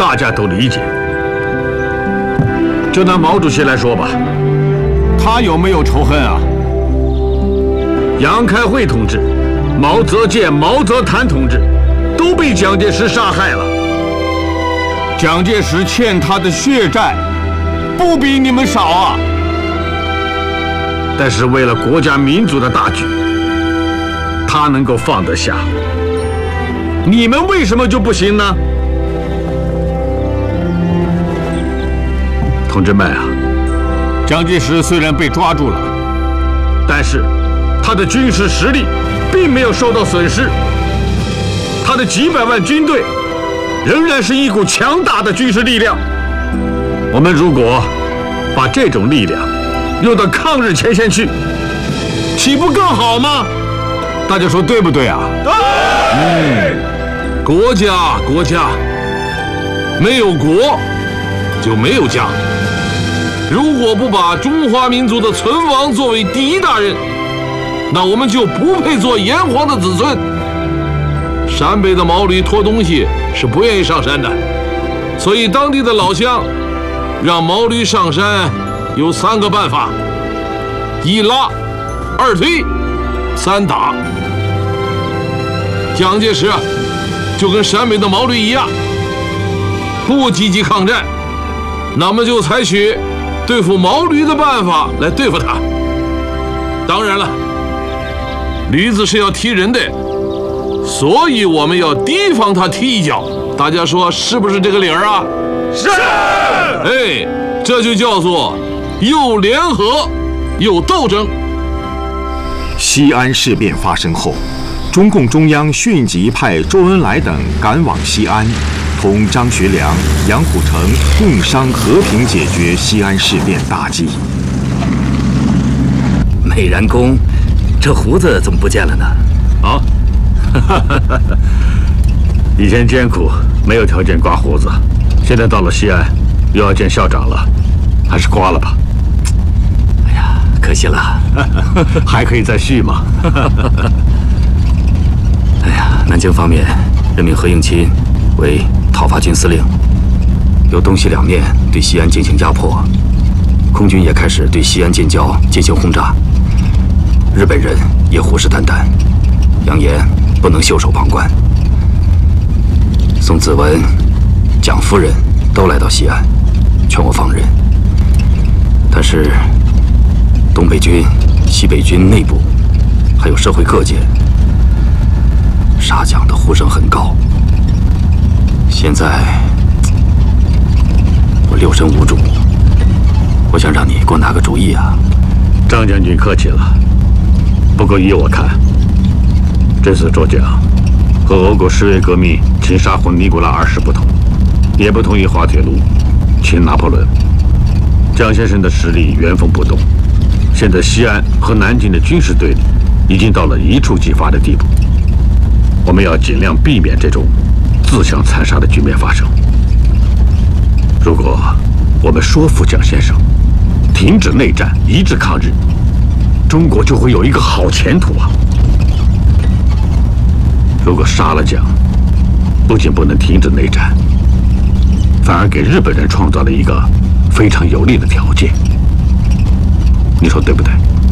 大家都理解。就拿毛主席来说吧， 他有没有仇恨啊？ 杨开慧同志、毛泽建、毛泽谭同志都被蒋介石杀害了。 蒋介石欠他的血债，不比你们少啊！ 但是为了国家民族的大局，他能够放得下，你们为什么就不行呢？同志们啊， 蒋介石虽然被抓住了， 但是他的军事实力并没有受到损失，他的几百万军队仍然是一股强大的军事力量。我们如果把这种力量用到抗日前线去，岂不更好吗？ 大家说对不对啊？ 对。 国家，没有国就没有家。如果不把中华民族的存亡作为第一大任，那我们就不配做炎黄的子孙。陕北的毛驴拖东西是不愿意上山的，所以当地的老乡让毛驴上山有3个办法：1拉，2推，3打。蒋介石就跟陕北的毛驴一样，不积极抗战，那么就采取对付毛驴的办法来对付他。当然了，驴子是要踢人的，所以我们要提防他踢一脚。大家说是不是这个理儿啊？ 是。 哎，这就叫做又联合又斗争。 西安事变发生后，中共中央迅即派周恩来等赶往西安，同张学良、杨虎城共商和平解决西安事变大计。 美髯公，这胡子怎么不见了呢？ 啊，以前艰苦，没有条件刮胡子，现在到了西安，又要见校长了，还是刮了吧。 哎呀，可惜了， 还可以再续嘛。 哎呀，南京方面任命何应钦为讨伐军司令，由东西两面对西安进行压迫，空军也开始对西安近郊进行轰炸。日本人也虎视眈眈，扬言不能袖手旁观。宋子文、蒋夫人都来到西安，劝我放人。但是东北军、西北军内部，还有社会各界，杀蒋的呼声很高。现在我六神无主，我想让你给我拿个主意啊！ 张将军客气了。不过依我看，这次捉蒋和俄国10月革命擒杀魂尼古拉2世不同，也不同于滑铁卢擒拿破仑。蒋先生的实力原封不动，现在西安和南京的军事对立已经到了一触即发的地步。我们要尽量避免这种自相残杀的局面发生。如果我们说服蒋先生停止内战，一致抗日，中国就会有一个好前途啊！如果杀了蒋，不仅不能停止内战，反而给日本人创造了一个非常有利的条件。你说对不对？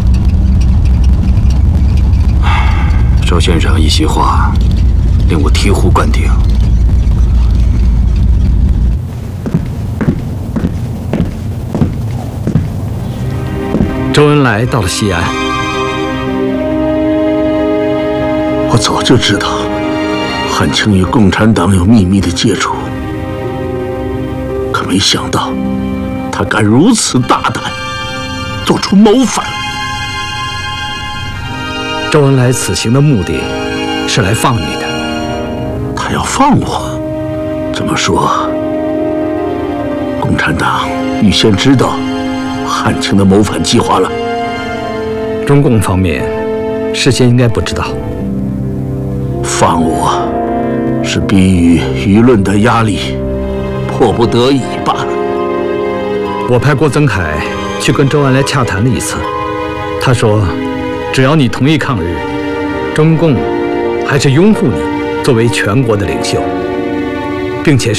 周先生一席话令我醍醐灌顶。周恩来到了西安， 我早就知道汉卿与共产党有秘密的接触，可没想到他敢如此大胆，做出谋反。 周恩来此行的目的是来放你的。 他要放我？这么说，共产党预先知道汉卿的谋反计划了？ 中共方面事先应该不知道。 放我是逼于舆论的压力，迫不得已罢了。 我派郭增凯去跟周恩来洽谈了一次，他说只要你同意抗日，中共还是拥护你作为全国的领袖，并且